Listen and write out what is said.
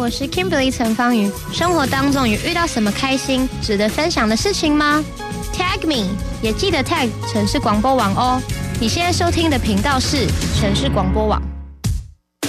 我是 Kimberly 陈芳瑜。生活当中有遇到什么开心、值得分享的事情吗？ Tag me， 也记得 tag 城市广播网哦。你现在收听的频道是城市广播网。